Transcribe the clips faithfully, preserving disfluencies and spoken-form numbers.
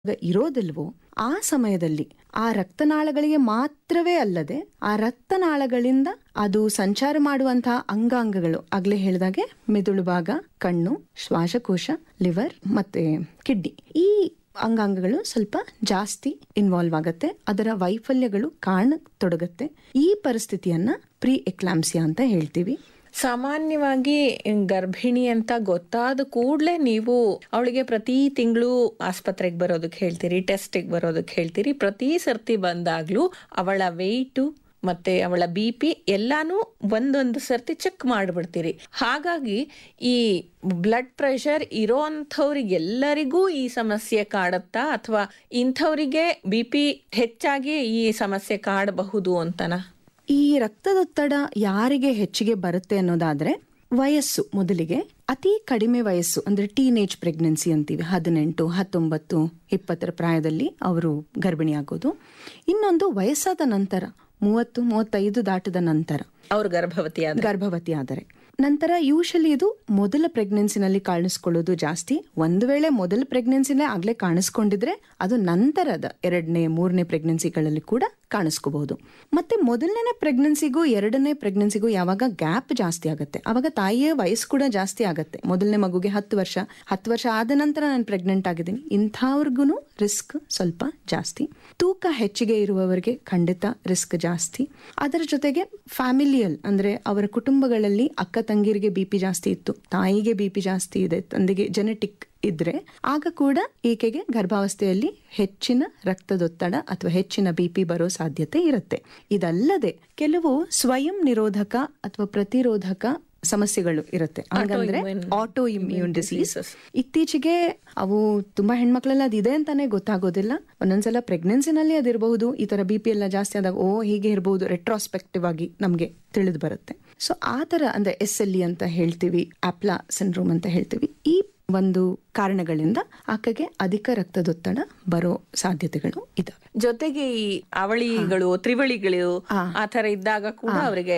ಇರೋದಿಲ್ವೋ ಆ ಸಮಯದಲ್ಲಿ ಆ ರಕ್ತನಾಳಗಳಿಗೆ ಮಾತ್ರವೇ ಅಲ್ಲದೆ ಆ ರಕ್ತನಾಳಗಳಿಂದ ಅದು ಸಂಚಾರ ಮಾಡುವಂತಹ ಅಂಗಾಂಗಗಳು ಆಗ್ಲೇ ಹೇಳಿದಾಗೆ ಮೆದುಳು ಭಾಗ, ಕಣ್ಣು, ಶ್ವಾಸಕೋಶ, ಲಿವರ್ ಮತ್ತೆ ಕಿಡ್ನಿ, ಈ ಅಂಗಾಂಗಗಳು ಸ್ವಲ್ಪ ಜಾಸ್ತಿ ಇನ್ವಾಲ್ವ್ ಆಗತ್ತೆ, ಅದರ ವೈಫಲ್ಯಗಳು ಕಾಣತೊಡಗತ್ತೆ. ಈ ಪರಿಸ್ಥಿತಿಯನ್ನ ಪ್ರೀ ಎಕ್ಲಾಂಪ್ಸಿಯಾ ಅಂತ ಹೇಳ್ತೀವಿ. ಸಾಮಾನ್ಯವಾಗಿ ಗರ್ಭಿಣಿ ಅಂತ ಗೊತ್ತಾದ ಕೂಡಲೇ ನೀವು ಅವಳಿಗೆ ಪ್ರತಿ ತಿಂಗಳು ಆಸ್ಪತ್ರೆಗೆ ಬರೋದಕ್ಕೆ ಹೇಳ್ತೀರಿ, ಟೆಸ್ಟಿಗೆ ಬರೋದಕ್ಕೆ ಹೇಳ್ತೀರಿ. ಪ್ರತಿ ಸರ್ತಿ ಬಂದಾಗ್ಲೂ ಅವಳ ವೆಯ್ಟು ಮತ್ತೆ ಅವಳ ಬಿ ಪಿ ಎಲ್ಲಾನು ಒಂದೊಂದು ಸರ್ತಿ ಚೆಕ್ ಮಾಡಿಬಿಡ್ತೀರಿ. ಹಾಗಾಗಿ ಈ ಬ್ಲಡ್ ಪ್ರೆಷರ್ ಇರೋ ಅಂಥವ್ರಿಗೆಲ್ಲರಿಗೂ ಈ ಸಮಸ್ಯೆ ಕಾಡುತ್ತಾ ಅಥವಾ ಇಂಥವರಿಗೆ ಬಿ ಪಿ ಹೆಚ್ಚಾಗಿ ಈ ಸಮಸ್ಯೆ ಕಾಡಬಹುದು ಅಂತನಾ? ಈ ರಕ್ತದೊತ್ತಡ ಯಾರಿಗೆ ಹೆಚ್ಚಿಗೆ ಬರುತ್ತೆ ಅನ್ನೋದಾದ್ರೆ ವಯಸ್ಸು ಮೊದಲಿಗೆ ಅತಿ ಕಡಿಮೆ ವಯಸ್ಸು ಅಂದ್ರೆ ಟೀನೇಜ್ ಪ್ರೆಗ್ನೆನ್ಸಿ ಅಂತೀವಿ, ಹದಿನೆಂಟು ಹತ್ತೊಂಬತ್ತು ಇಪ್ಪತ್ತರ ಪ್ರಾಯದಲ್ಲಿ ಅವರು ಗರ್ಭಿಣಿಯಾಗೋದು. ಇನ್ನೊಂದು ವಯಸ್ಸಾದ ನಂತರ ಮೂವತ್ತು ಮೂವತ್ತೈದು ದಾಟದ ನಂತರ ಅವರು ಗರ್ಭವತಿ ಗರ್ಭವತಿ ಆದರೆ ನಂತರ ಯೂಶಲಿ ಇದು ಮೊದಲ ಪ್ರೆಗ್ನೆನ್ಸಿನಲ್ಲಿ ಕಾಣಿಸ್ಕೊಳ್ಳೋದು ಜಾಸ್ತಿ. ಒಂದು ವೇಳೆ ಮೊದಲ ಪ್ರೆಗ್ನೆನ್ಸಿನೇ ಆಗ್ಲೇ ಕಾಣಿಸ್ಕೊಂಡಿದ್ರೆ ಅದು ನಂತರದ ಎರಡನೇ ಮೂರನೇ ಪ್ರೆಗ್ನೆನ್ಸಿಗಳಲ್ಲಿ ಕೂಡ ಕಾಣಿಸ್ಕೋಬಹುದು. ಮತ್ತೆ ಮೊದಲನೇ ಪ್ರೆಗ್ನೆನ್ಸಿಗೂ ಎರಡನೇ ಪ್ರೆಗ್ನೆನ್ಸಿಗೂ ಯಾವಾಗ ಗ್ಯಾಪ್ ಜಾಸ್ತಿ ಆಗುತ್ತೆ ಅವಾಗ ತಾಯಿಯ ವಯಸ್ಸು ಕೂಡ ಜಾಸ್ತಿ ಆಗುತ್ತೆ. ಮೊದಲನೇ ಮಗುಗೆ ಹತ್ತು ವರ್ಷ ಹತ್ತು ವರ್ಷ ಆದ ನಂತರ ನಾನು ಪ್ರೆಗ್ನೆಂಟ್ ಆಗಿದ್ದೀನಿ, ಇಂಥವ್ರಿಗೂ ರಿಸ್ಕ್ ಸ್ವಲ್ಪ ಜಾಸ್ತಿ. ತೂಕ ಹೆಚ್ಚಿಗೆ ಇರುವವರಿಗೆ ಖಂಡಿತ ರಿಸ್ಕ್ ಜಾಸ್ತಿ. ಅದರ ಜೊತೆಗೆ ಫ್ಯಾಮಿಲಿಯಲ್ ಅಂದ್ರೆ ಅವರ ಕುಟುಂಬಗಳಲ್ಲಿ ಅಕ್ಕ ತಂಗಿರಿಗೆ ಬಿ ಪಿ ಜಾಸ್ತಿ ಇತ್ತು, ತಾಯಿಗೆ ಬಿ ಪಿ ಜಾಸ್ತಿ ಇದೆ, ತಂದೆಗೆ ಜೆನೆಟಿಕ್ ಇದ್ರೆ ಆಗ ಕೂಡ ಈಕೆಗೆ ಗರ್ಭಾವಸ್ಥೆಯಲ್ಲಿ ಹೆಚ್ಚಿನ ರಕ್ತದೊತ್ತಡ ಅಥವಾ ಹೆಚ್ಚಿನ ಬಿ ಪಿ ಬರೋ ಸಾಧ್ಯತೆ ಇರುತ್ತೆ. ಇದಲ್ಲದೆ ಕೆಲವು ಸ್ವಯಂ ನಿರೋಧಕ ಅಥವಾ ಪ್ರತಿರೋಧಕ ಸಮಸ್ಯೆಗಳು ಇರುತ್ತೆ, ಹಾಗಂದ್ರೆ ಆಟೋ ಇಮ್ಯೂನ್ ಡಿಸೀಸ್. ಇತ್ತೀಚೆಗೆ ಅವು ತುಂಬಾ ಹೆಣ್ಮಕ್ಳೆಲ್ಲ ಅದಿದೆ ಅಂತಾನೆ ಗೊತ್ತಾಗೋದಿಲ್ಲ. ಒಂದೊಂದ್ಸಲ ಪ್ರೆಗ್ನೆನ್ಸಿನಲ್ಲಿ ಅದಿರಬಹುದು, ಈ ತರ ಬಿ ಪಿ ಎಲ್ಲ ಜಾಸ್ತಿ ಆದಾಗ ಓ ಹೀಗೆ ಇರಬಹುದು ರೆಟ್ರೋಸ್ಪೆಕ್ಟಿವ್ ಆಗಿ ನಮ್ಗೆ ತಿಳಿದು ಬರುತ್ತೆ. ಸೊ ಆ ತರ ಅಂದ್ರೆ ಎಸ್ ಎಲ್ ಇ ಅಂತ ಹೇಳ್ತೀವಿ, ಆಪ್ಲಾ ಸಿಂಡ್ರೋಮ್ ಅಂತ ಹೇಳ್ತೀವಿ. ಈ ಒಂದು ಕಾರಣಗಳಿಂದ ಆಕೆಗೆ ಅಧಿಕ ರಕ್ತದೊತ್ತಡ ಬರೋ ಸಾಧ್ಯತೆಗಳು ಇದಾವೆ. ಜೊತೆಗೆ ಈ ಅವಳಿಗಳು ತ್ರಿವಳಿಗಳು ಆ ತರ ಇದ್ದಾಗ ಕೂಡ ಅವರಿಗೆ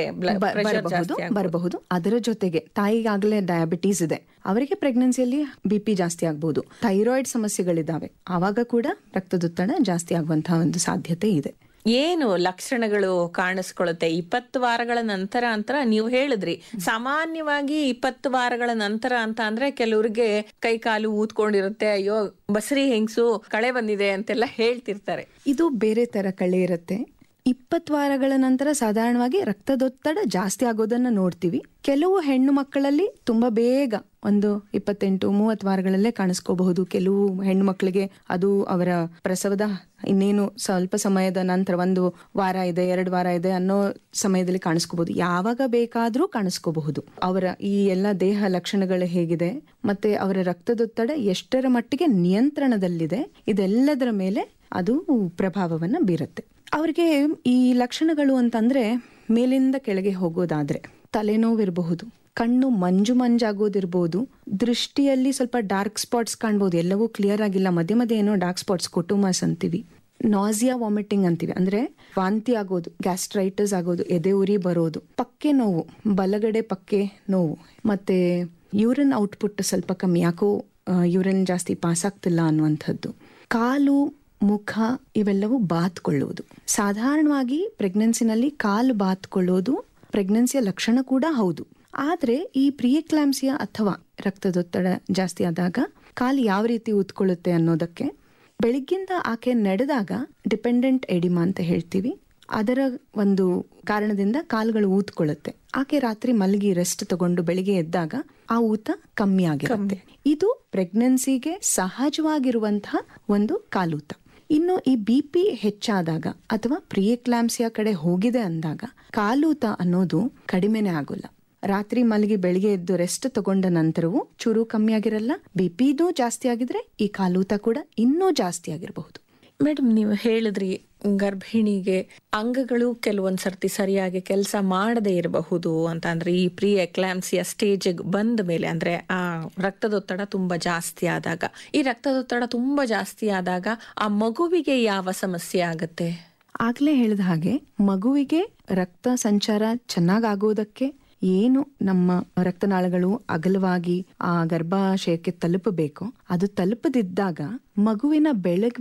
ಬರಬಹುದು. ಅದರ ಜೊತೆಗೆ ತಾಯಿಗಾಗಲೇ ಡಯಾಬಿಟೀಸ್ ಇದೆ, ಅವರಿಗೆ ಪ್ರೆಗ್ನೆನ್ಸಿಯಲ್ಲಿ ಬಿ ಪಿ ಜಾಸ್ತಿ ಆಗಬಹುದು. ಥೈರಾಯ್ಡ್ ಸಮಸ್ಯೆಗಳಿದ್ದಾವೆ, ಆವಾಗ ಕೂಡ ರಕ್ತದೊತ್ತಡ ಜಾಸ್ತಿ ಆಗುವಂತಹ ಒಂದು ಸಾಧ್ಯತೆ ಇದೆ. ಏನು ಲಕ್ಷಣಗಳು ಕಾಣಿಸ್ಕೊಳ್ಳುತ್ತೆ ಇಪ್ಪತ್ತು ವಾರಗಳ ನಂತರ ಅಂತ ನೀವು ಹೇಳಿದ್ರಿ? ಸಾಮಾನ್ಯವಾಗಿ ಇಪ್ಪತ್ತು ವಾರಗಳ ನಂತರ ಅಂತ ಅಂದ್ರೆ ಕೆಲವ್ರಿಗೆ ಕೈ ಕಾಲು ಊದ್ಕೊಂಡಿರುತ್ತೆ, ಅಯ್ಯೋ ಬಸರಿ ಹೆಂಗ್ಸು ಕಳೆ ಬಂದಿದೆ ಅಂತೆಲ್ಲ ಹೇಳ್ತಿರ್ತಾರೆ. ಇದು ಬೇರೆ ತರ ಕಳೆ ಇರುತ್ತೆ. ಇಪ್ಪತ್ತು ವಾರಗಳ ನಂತರ ಸಾಧಾರಣವಾಗಿ ರಕ್ತದೊತ್ತಡ ಜಾಸ್ತಿ ಆಗೋದನ್ನ ನೋಡ್ತೀವಿ. ಕೆಲವು ಹೆಣ್ಣು ಮಕ್ಕಳಲ್ಲಿ ತುಂಬಾ ಬೇಗ ಒಂದು ಇಪ್ಪತ್ತೆಂಟು ಮೂವತ್ತು ವಾರಗಳಲ್ಲೇ ಕಾಣಿಸ್ಕೋಬಹುದು. ಕೆಲವು ಹೆಣ್ಣು ಮಕ್ಕಳಿಗೆ ಅದು ಅವರ ಪ್ರಸವದ ಇನ್ನೇನು ಸ್ವಲ್ಪ ಸಮಯದ ನಂತರ, ಒಂದು ವಾರ ಇದೆ ಎರಡು ವಾರ ಇದೆ ಅನ್ನೋ ಸಮಯದಲ್ಲಿ ಕಾಣಿಸ್ಕೋಬಹುದು. ಯಾವಾಗ ಬೇಕಾದ್ರೂ ಕಾಣಿಸ್ಕೋಬಹುದು. ಅವರ ಈ ಎಲ್ಲ ದೇಹ ಲಕ್ಷಣಗಳು ಹೇಗಿದೆ ಮತ್ತೆ ಅವರ ರಕ್ತದೊತ್ತಡ ಎಷ್ಟರ ಮಟ್ಟಿಗೆ ನಿಯಂತ್ರಣದಲ್ಲಿದೆ, ಇದೆಲ್ಲದರ ಮೇಲೆ ಅದು ಪ್ರಭಾವವನ್ನ ಬೀರುತ್ತೆ. ಅವ್ರಿಗೆ ಈ ಲಕ್ಷಣಗಳು ಅಂತಂದ್ರೆ ಮೇಲಿಂದ ಕೆಳಗೆ ಹೋಗೋದಾದ್ರೆ ತಲೆನೋವಿರಬಹುದು, ಕಣ್ಣು ಮಂಜು ಮಂಜಾಗೋದಿರ್ಬೋದು, ದೃಷ್ಟಿಯಲ್ಲಿ ಸ್ವಲ್ಪ ಡಾರ್ಕ್ ಸ್ಪಾಟ್ಸ್ ಕಾಣ್ಬೋದು, ಎಲ್ಲವೂ ಕ್ಲಿಯರ್ ಆಗಿಲ್ಲ, ಮಧ್ಯೆ ಮಧ್ಯೆ ಏನೋ ಡಾರ್ಕ್ ಸ್ಪಾಟ್ಸ್ ಕುಟುಂಬಸ್ ಅಂತೀವಿ. ನಾಸಿಯಾ ವಾಮಿಟಿಂಗ್ ಅಂತೀವಿ, ಅಂದ್ರೆ ವಾಂತಿ ಆಗೋದು, ಗ್ಯಾಸ್ಟ್ರೈಟಿಸ್ ಆಗೋದು, ಎದೆ ಉರಿ ಬರೋದು, ಪಕ್ಕೆ ನೋವು, ಬಲಗಡೆ ಪಕ್ಕೆ ನೋವು, ಮತ್ತೆ ಯೂರಿನ್ ಔಟ್ಪುಟ್ ಸ್ವಲ್ಪ ಕಮ್ಮಿ, ಯಾಕೋ ಯೂರಿನ್ ಜಾಸ್ತಿ ಪಾಸ್ ಆಗ್ತಿಲ್ಲ ಅನ್ನುವಂಥದ್ದು, ಕಾಲು ಮುಖ ಇವೆಲ್ಲವೂ ಬಾತ್ಕೊಳ್ಳುವುದು. ಸಾಧಾರಣವಾಗಿ ಪ್ರೆಗ್ನೆನ್ಸಿನಲ್ಲಿ ಕಾಲು ಬಾತ್ಕೊಳ್ಳೋದು ಪ್ರೆಗ್ನೆನ್ಸಿಯ ಲಕ್ಷಣ ಕೂಡ ಹೌದು. ಆದ್ರೆ ಈ ಪ್ರಿಎಕ್ಲಾಂಪ್ಸಿಯಾ ಅಥವಾ ರಕ್ತದೊತ್ತಡ ಜಾಸ್ತಿ ಆದಾಗ ಕಾಲು ಯಾವ ರೀತಿ ಊದ್ಕೊಳ್ಳುತ್ತೆ ಅನ್ನೋದಕ್ಕೆ, ಬೆಳಿಗ್ಗಿಂದ ಆಕೆ ನಡೆದಾಗ ಡಿಪೆಂಡೆಂಟ್ ಎಡಿಮಾ ಅಂತ ಹೇಳ್ತೀವಿ, ಅದರ ಒಂದು ಕಾರಣದಿಂದ ಕಾಲುಗಳು ಊದ್ಕೊಳ್ಳುತ್ತೆ. ಆಕೆ ರಾತ್ರಿ ಮಲಗಿ ರೆಸ್ಟ್ ತಗೊಂಡು ಬೆಳಿಗ್ಗೆ ಎದ್ದಾಗ ಆ ಊತ ಕಮ್ಮಿ ಆಗಿರುತ್ತೆ. ಇದು ಪ್ರೆಗ್ನೆನ್ಸಿಗೆ ಸಹಜವಾಗಿರುವಂತಹ ಒಂದು ಕಾಲೂತ. ಇನ್ನು ಈ ಬಿ ಪಿ ಹೆಚ್ಚಾದಾಗ ಅಥವಾ ಪ್ರಿಎಕ್ಲಾಂಪ್ಸಿಯಾ ಕಡೆ ಹೋಗಿದೆ ಅಂದಾಗ ಕಾಲೂತ ಅನ್ನೋದು ಕಡಿಮೆನೆ ಆಗೋಲ್ಲ. ರಾತ್ರಿ ಮಲಗಿ ಬೆಳಿಗ್ಗೆ ಎದ್ದು ರೆಸ್ಟ್ ತಗೊಂಡ ನಂತರವೂ ಚೂರು ಕಮ್ಮಿ ಆಗಿರಲ್ಲ. ಬಿ ಪಿನೂ ಜಾಸ್ತಿ ಆಗಿದ್ರೆ ಈ ಕಾಲೂತ ಕೂಡ ಇನ್ನೂ ಜಾಸ್ತಿ ಆಗಿರಬಹುದು. ಮೇಡಮ್, ನೀವು ಹೇಳಿದ್ರಿ ಗರ್ಭಿಣಿಗೆ ಅಂಗಗಳು ಕೆಲವೊಂದ್ಸರ್ತಿ ಸರಿಯಾಗಿ ಕೆಲಸ ಮಾಡದೇ ಇರಬಹುದು ಅಂತ. ಅಂದ್ರೆ ಈ ಪ್ರೀ ಎಕ್ಲಾಂಪ್ಸಿಯಾ ಸ್ಟೇಜ್ ಬಂದ ಮೇಲೆ, ಅಂದ್ರೆ ಆ ರಕ್ತದೊತ್ತಡ ತುಂಬಾ ಜಾಸ್ತಿ ಆದಾಗ, ಈ ರಕ್ತದೊತ್ತಡ ತುಂಬಾ ಜಾಸ್ತಿ ಆದಾಗ ಆ ಮಗುವಿಗೆ ಯಾವ ಸಮಸ್ಯೆ ಆಗತ್ತೆ? ಆಗ್ಲೇ ಹೇಳಿದ ಹಾಗೆ ಮಗುವಿಗೆ ರಕ್ತ ಸಂಚಾರ ಚೆನ್ನಾಗಾಗೋದಕ್ಕೆ ಏನು ನಮ್ಮ ರಕ್ತನಾಳಗಳು ಅಗಲವಾಗಿ ಆ ಗರ್ಭಾಶಯಕ್ಕೆ ತಲುಪಬೇಕು, ಅದು ತಲುಪದಿದ್ದಾಗ ಮಗುವಿನ ಬೆಳಗ್